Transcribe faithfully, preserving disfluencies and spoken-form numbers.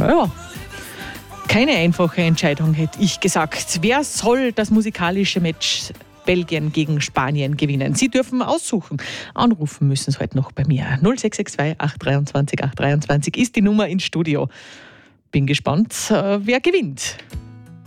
Ja, keine einfache Entscheidung, hätte ich gesagt. Wer soll das musikalische Match Belgien gegen Spanien gewinnen? Sie dürfen aussuchen. Anrufen müssen Sie heute noch bei mir. null sechs sechs zwei acht zwei zwei acht zwei ist die Nummer ins Studio. Bin gespannt, wer gewinnt.